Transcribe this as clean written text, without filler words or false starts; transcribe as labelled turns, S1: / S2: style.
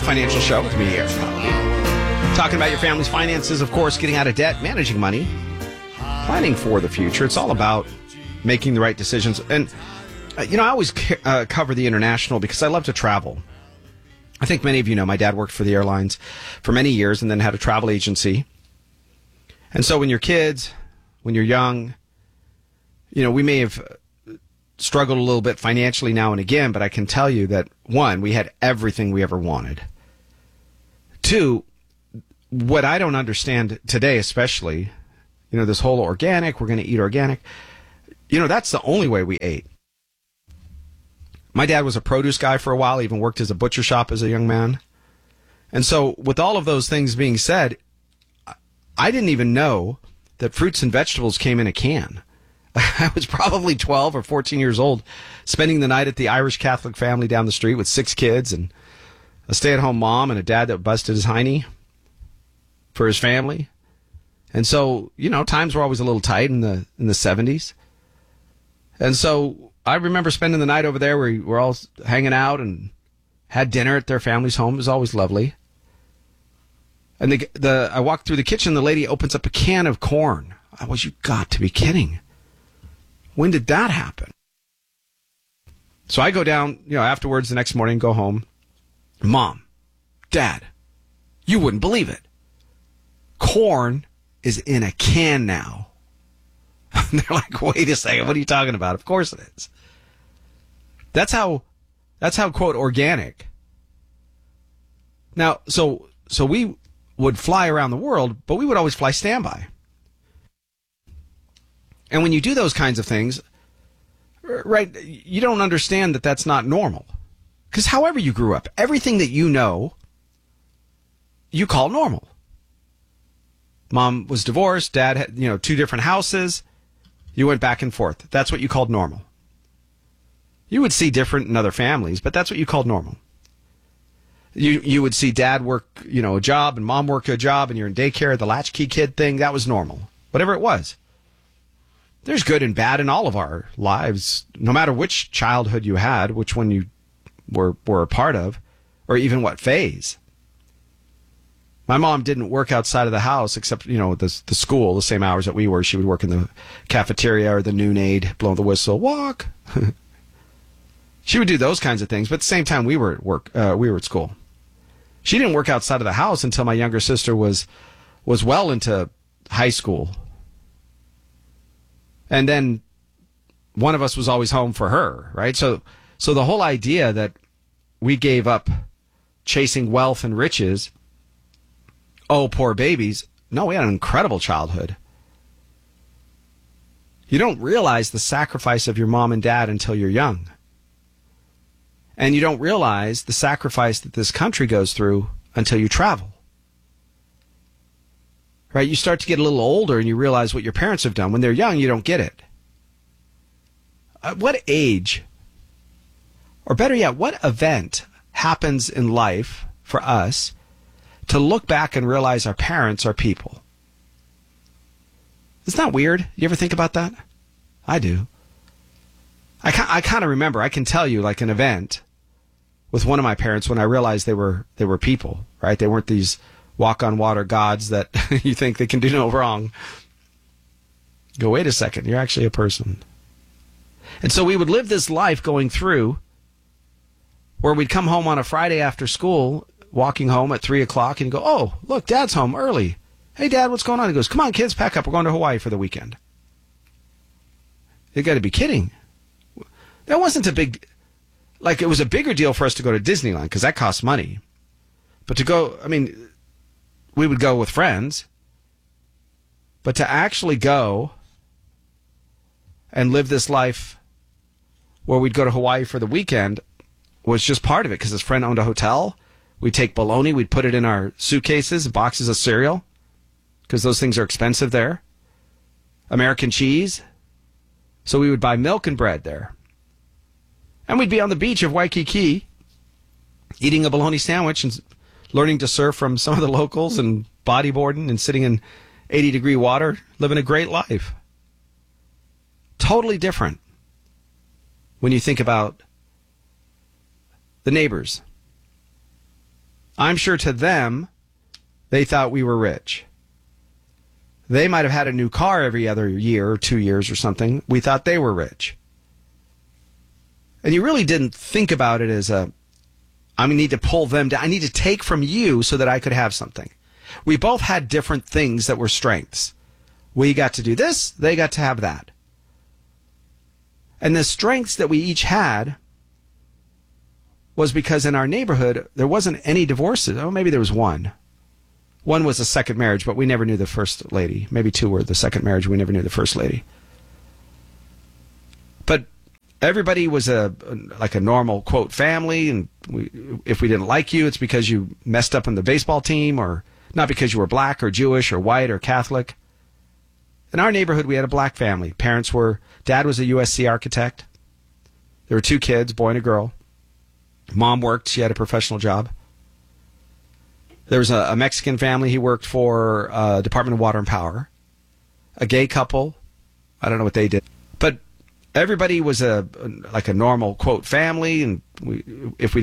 S1: Financial Show with me here. Talking about your family's finances, of course, getting out of debt, managing money, planning for the future. It's all about making the right decisions. And, I always cover the international because I love to travel. I think many of you know my dad worked for the airlines for many years and then had a travel agency. And so when you're kids, when you're young, we may have struggled a little bit financially now and again, but I can tell you that, one, we had everything we ever wanted. Two, what I don't understand today, especially, this whole organic, we're going to eat organic, that's the only way we ate. My dad was a produce guy for a while, even worked as a butcher shop as a young man. And so with all of those things being said, I didn't even know that fruits and vegetables came in a can. I was probably 12 or 14 years old, spending the night at the Irish Catholic family down the street with 6 kids and a stay-at-home mom and a dad that busted his hiney for his family. And so, times were always a little tight in the 70s. And so I remember spending the night over there where we were all hanging out and had dinner at their family's home. It was always lovely. And I walked through the kitchen, the lady opens up a can of corn. You got to be kidding. When did that happen? So I go down, afterwards the next morning, go home. Mom, Dad, you wouldn't believe it. Corn is in a can now. And they're like, wait a second, what are you talking about? Of course it is. That's how, quote, organic. Now, so we would fly around the world, but we would always fly standby. And when you do those kinds of things, right, you don't understand that that's not normal. Because however you grew up, everything that you call normal. Mom was divorced, dad had, 2 different houses. You went back and forth. That's what you called normal. You would see different in other families, but that's what you called normal. You would see dad work, a job and mom work a job and you're in daycare, the latchkey kid thing, that was normal. Whatever it was. There's good and bad in all of our lives, no matter which childhood you had, which one you were a part of, or even what phase. My mom didn't work outside of the house except, the school, the same hours that we were. She would work in the cafeteria or the noon aid, blow the whistle, walk. She would do those kinds of things, but at the same time we were at work, we were at school. She didn't work outside of the house until my younger sister was well into high school. And then one of us was always home for her, right? So the whole idea that we gave up chasing wealth and riches, oh, poor babies. No, we had an incredible childhood. You don't realize the sacrifice of your mom and dad until you're young. And you don't realize the sacrifice that this country goes through until you travel. Right? You start to get a little older and you realize what your parents have done. When they're young, you don't get it. At what age, or better yet, what event happens in life for us to look back and realize our parents are people? Isn't that weird? You ever think about that? I do. I kind of remember, I can tell you like an event with one of my parents when I realized they were people, right? They weren't these walk on water gods that you think they can do no wrong. Go, wait a second, you're actually a person. And so we would live this life going through where we'd come home on a Friday after school, walking home at 3 o'clock and go, oh, look, Dad's home early. Hey, Dad, what's going on? He goes, come on, kids, pack up. We're going to Hawaii for the weekend. You got to be kidding. That wasn't a big, like it was a bigger deal for us to go to Disneyland because that costs money. But to go, we would go with friends. But to actually go and live this life where we'd go to Hawaii for the weekend was just part of it because his friend owned a hotel. We'd take bologna, we'd put it in our suitcases, boxes of cereal, because those things are expensive there. American cheese. So we would buy milk and bread there. And we'd be on the beach of Waikiki, eating a bologna sandwich and learning to surf from some of the locals and bodyboarding and sitting in 80-degree water, living a great life. Totally different when you think about the neighbors. I'm sure to them, they thought we were rich. They might have had a new car every other year or 2 years or something. We thought they were rich. And you really didn't think about it as I need to pull them down. I need to take from you so that I could have something. We both had different things that were strengths. We got to do this. They got to have that. And the strengths that we each had was because in our neighborhood, there wasn't any divorces. Oh, maybe there was one. One was a second marriage, but we never knew the first lady. Maybe two were the second marriage. We never knew the first lady. But everybody was like a normal, quote, family. And if we didn't like you, it's because you messed up on the baseball team, or not because you were black or Jewish or white or Catholic. In our neighborhood, we had a black family. Dad was a USC architect. There were 2 kids, boy and a girl. Mom worked. She had a professional job. There was a Mexican family. He worked for Department of Water and Power. A gay couple. I don't know what they did. But everybody was like a normal, quote, family. And if we